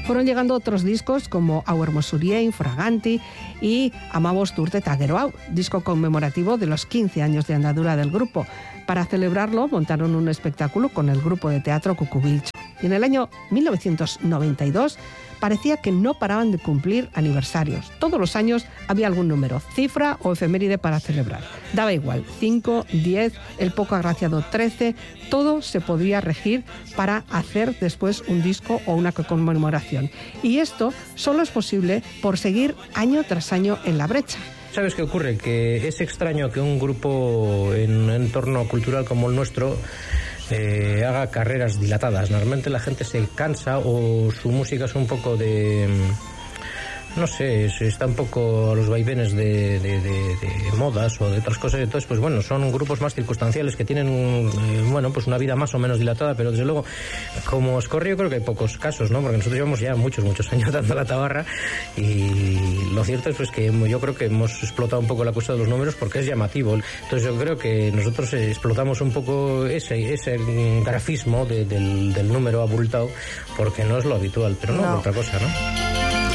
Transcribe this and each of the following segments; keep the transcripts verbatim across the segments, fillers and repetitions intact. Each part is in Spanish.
Fueron llegando otros discos como Au Hermosurien, Fraganti y Amabos Turte Tagueroau, disco conmemorativo de los quince años de andadura del grupo. Para celebrarlo montaron un espectáculo con el grupo de teatro Cucubilcho. Y en el año mil novecientos noventa y dos parecía que no paraban de cumplir aniversarios. Todos los años había algún número, cifra o efeméride para celebrar. Daba igual, cinco, diez, el poco agraciado trece, todo se podía regir para hacer después un disco o una conmemoración. Y esto solo es posible por seguir año tras año en la brecha. ¿Sabes qué ocurre? Que es extraño que un grupo en un entorno cultural como el nuestro Eh, haga carreras dilatadas. Normalmente la gente se cansa o su música es un poco de... no sé, está un poco a los vaivenes de, de, de, de modas o de otras cosas. Entonces, pues bueno, son grupos más circunstanciales que tienen, eh, bueno, pues una vida más o menos dilatada, pero desde luego, como Scorri, yo creo que hay pocos casos, ¿no? Porque nosotros llevamos ya muchos, muchos años dando la tabarra y lo cierto es pues que yo creo que hemos explotado un poco la cuestión de los números porque es llamativo. Entonces yo creo que nosotros explotamos un poco ese, ese grafismo de, del, del número abultado porque no es lo habitual, pero no, no. otra cosa, ¿no?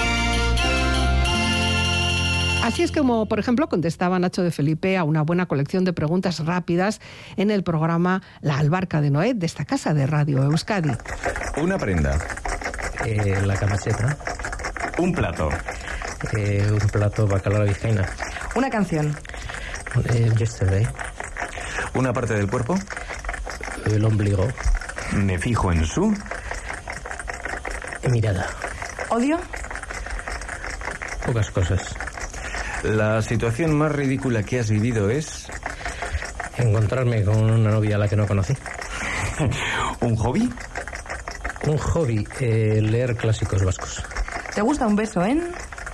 Así es como, por ejemplo, contestaba Nacho de Felipe a una buena colección de preguntas rápidas en el programa La Albarca de Noé de esta casa de Radio Euskadi. Una prenda. Eh, la camiseta. Un plato. Eh, un plato bacalao a la vizcaína. Una canción. Eh, yesterday. Una parte del cuerpo. El ombligo. Me fijo en su... mirada. ¿Odio? Pocas cosas. La situación más ridícula que has vivido es... encontrarme con una novia a la que no conocí. ¿Un hobby? Un hobby, eh, leer clásicos vascos. ¿Te gusta un beso en...?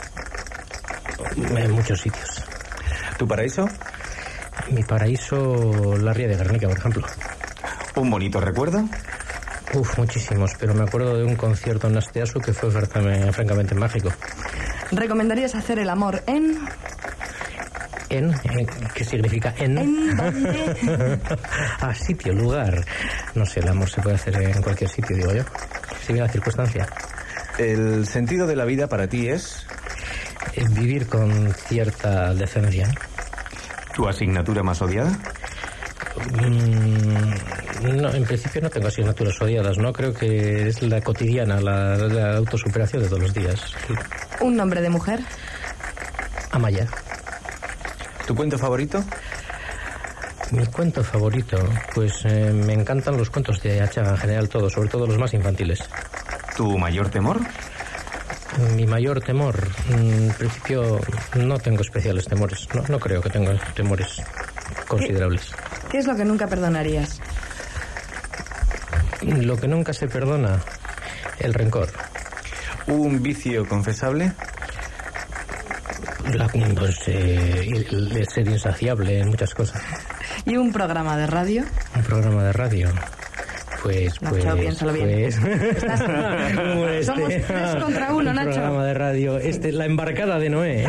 En muchos sitios. ¿Tu paraíso? Mi paraíso, la Ría de Guernica, por ejemplo. ¿Un bonito recuerdo? Uf, muchísimos, pero me acuerdo de un concierto en Asteasu que fue francamente mágico. ¿Recomendarías hacer el amor en...? ¿En? ¿En? ¿Qué significa en? ¿En dónde? Ah, sitio, lugar. No sé, el amor se puede hacer en cualquier sitio, digo yo. Si viene la circunstancia. ¿El sentido de la vida para ti es...? Vivir con cierta decencia. ¿Tu asignatura más odiada? Mm, no, en principio no tengo asignaturas odiadas, ¿no? Creo que es la cotidiana, la, la autosuperación de todos los días. ¿Un nombre de mujer? Amaya. ¿Tu cuento favorito? Mi cuento favorito, pues eh, me encantan los cuentos de Achaga en general, todos, sobre todo los más infantiles. ¿Tu mayor temor? Mi mayor temor, en principio no tengo especiales temores, no, no creo que tenga temores considerables. ¿Qué, ¿Qué es lo que nunca perdonarías? Lo que nunca se perdona, el rencor. ¿Un vicio confesable? La, pues, eh, el, el ser insaciable en muchas cosas. ¿Y un programa de radio? Un programa de radio. Pues, Nacho, pues, piénsalo bien. pues... Estás... este, Somos tres contra uno, un Nacho. Programa de radio, este, la embarcada de Noé.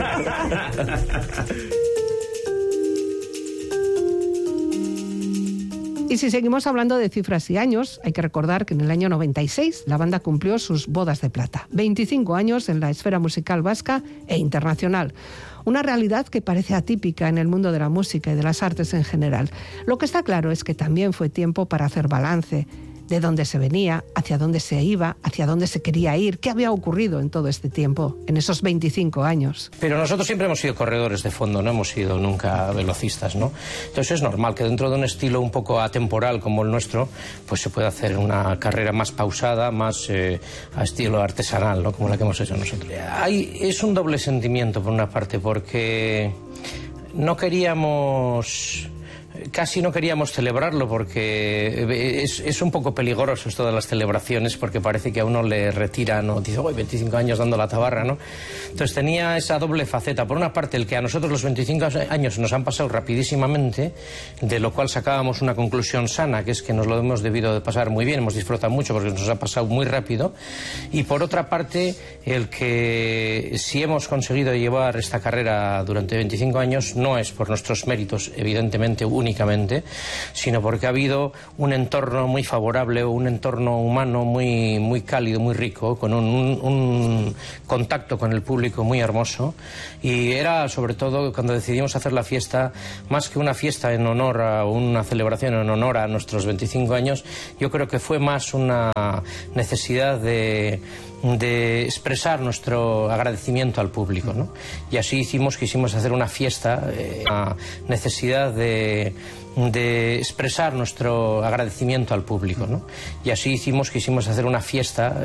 Y si seguimos hablando de cifras y años, hay que recordar que en el año noventa y seis la banda cumplió sus bodas de plata. veinticinco años en la esfera musical vasca e internacional. Una realidad que parece atípica en el mundo de la música y de las artes en general. Lo que está claro es que también fue tiempo para hacer balance de dónde se venía, hacia dónde se iba, hacia dónde se quería ir, qué había ocurrido en todo este tiempo, en esos veinticinco años. Pero nosotros siempre hemos sido corredores de fondo, no hemos sido nunca velocistas, ¿no? Entonces es normal que dentro de un estilo un poco atemporal como el nuestro, pues se pueda hacer una carrera más pausada, más eh, a estilo artesanal, ¿no? Como la que hemos hecho nosotros. Hay, es un doble sentimiento por una parte, porque no queríamos... Casi no queríamos celebrarlo porque es, es un poco peligroso esto de las celebraciones, porque parece que a uno le retiran o dice, uy, veinticinco años dando la tabarra, ¿no? Entonces tenía esa doble faceta. Por una parte, el que a nosotros los veinticinco años nos han pasado rapidísimamente, de lo cual sacábamos una conclusión sana, que es que nos lo hemos debido de pasar muy bien, hemos disfrutado mucho porque nos ha pasado muy rápido. Y por otra parte, el que si hemos conseguido llevar esta carrera durante veinticinco años no es por nuestros méritos, evidentemente, únicos, únicamente, sino porque ha habido un entorno muy favorable, un entorno humano muy, muy cálido, muy rico, con un, un, un contacto con el público muy hermoso. Y era sobre todo cuando decidimos hacer la fiesta, más que una fiesta en honor a una celebración en honor a nuestros veinticinco años, yo creo que fue más una necesidad de, de expresar nuestro agradecimiento al público, ¿no? Y así hicimos, quisimos hacer una fiesta, eh, una necesidad de, de expresar nuestro agradecimiento al público, ¿no? Y así hicimos, quisimos hacer una fiesta